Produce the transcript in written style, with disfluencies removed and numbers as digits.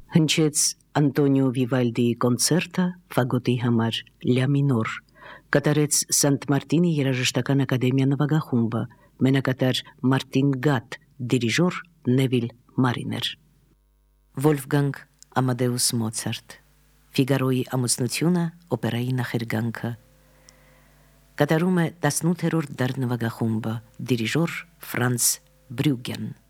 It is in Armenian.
Հնչեց Անտոնիո Վիվալդիի կոնցերտը ֆագոտի համար լյա մինոր, կատարեց Սանտ Մարտինի երաժշտական ակադեմիա նվագախումբը, մենակատար Մարտին Գատ, դիրիժոր Նևիլ Մարիներ։ Վոլֆգանգ Ամադեուս Մոցարտ, Ֆիգարոյի ամուսնությունը օպերայի նախերգանքը, կատարում է 18-րդ դար նվագախումբը, դիրիժոր Ֆրանց Բրյուգեն։